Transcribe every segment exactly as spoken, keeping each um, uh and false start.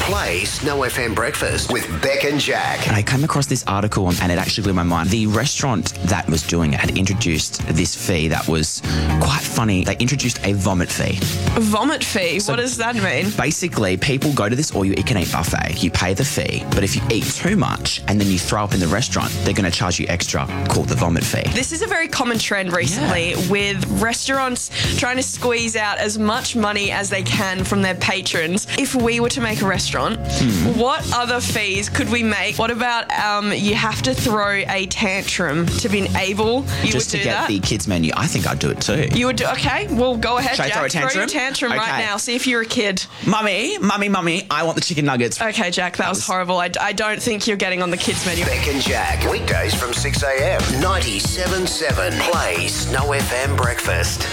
Play Snow F M Breakfast with Beck and Jack. I came across this article and it actually blew my mind. The restaurant that was doing it had introduced this fee that was quite funny. They introduced a vomit fee. A vomit fee? So what does that mean? Basically, people go to this all-you-can-eat buffet. You pay the fee, but if you eat too much and then you throw up in the restaurant, they're going to charge you extra, called the vomit fee. This is a very common trend recently yeah. with restaurants trying to squeeze out as much money as they can from their patrons. If we were to make a restaurant, hmm. what other fees could we make? What about um, you have to throw a tantrum to be able? You Just would to do get that? the kids menu. I think I'd do it too. You would do, okay, well, go ahead, Should Jack. I throw a tantrum? Throw your tantrum okay. right now. See if you're a kid. Mummy, mummy, mummy, I want the chicken nuggets. Okay, Jack, that, that was, was horrible. I, I don't think you're getting on the kids menu. Beck and Jack, weekdays from six a.m. ninety-seven point seven. Play Snow F M Breakfast.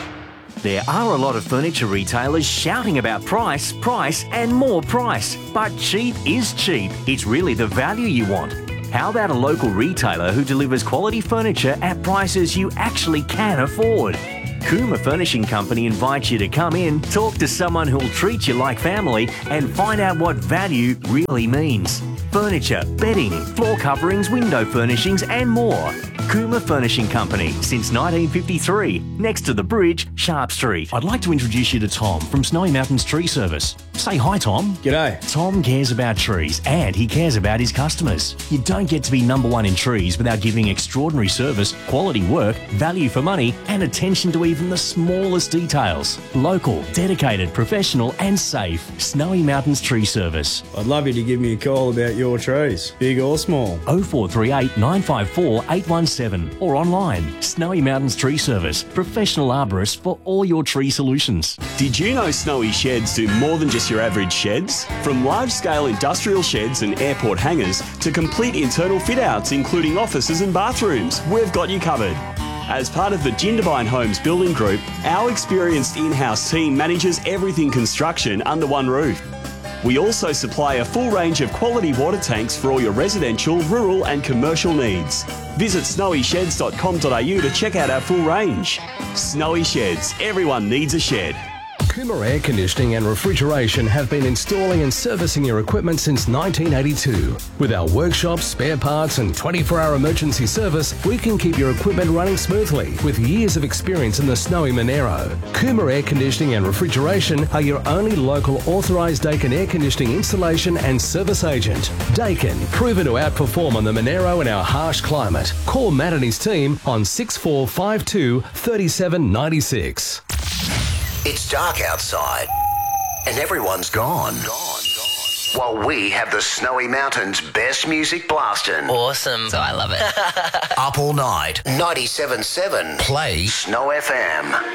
There are a lot of furniture retailers shouting about price, price and more price. But cheap is cheap. It's really the value you want. How about a local retailer who delivers quality furniture at prices you actually can afford? Kuma Furnishing Company invites you to come in, talk to someone who'll treat you like family and find out what value really means. Furniture, bedding, floor coverings, window furnishings and more. Kuma Furnishing Company since nineteen fifty-three, next to the bridge, Sharp Street. I'd like to introduce you to Tom from Snowy Mountains Tree Service. Say hi, Tom. G'day. Tom cares about trees and he cares about his customers. You don't get to be number one in trees without giving extraordinary service, quality work, value for money and attention to even the smallest details. Local, dedicated, professional and safe. Snowy Mountains Tree Service. I'd love you to give me a call about your trees, big or small. oh four three eight, nine five four, eight one seven or online. Snowy Mountains Tree Service. Professional arborists for all your tree solutions. Did you know Snowy Sheds do more than just your average sheds? From large-scale industrial sheds and airport hangars to complete internal fit-outs including offices and bathrooms, we've got you covered. As part of the Jindabyne Homes Building Group, our experienced in-house team manages everything construction under one roof. We also supply a full range of quality water tanks for all your residential, rural and commercial needs. Visit snowy sheds dot com dot a u to check out our full range. Snowy Sheds, everyone needs a shed. Kuma Air Conditioning and Refrigeration have been installing and servicing your equipment since nineteen eighty-two. With our workshops, spare parts and twenty-four hour emergency service, we can keep your equipment running smoothly with years of experience in the snowy Monero. Kuma Air Conditioning and Refrigeration are your only local authorised Daikin air conditioning installation and service agent. Daikin, proven to outperform on the Monero in our harsh climate. Call Matt and his team on six four five two, three seven nine six. It's dark outside and everyone's gone. Gone, gone. While we have the Snowy Mountains best music blasting. Awesome. So I love it. Up all night. ninety-seven point seven. Play Snow F M.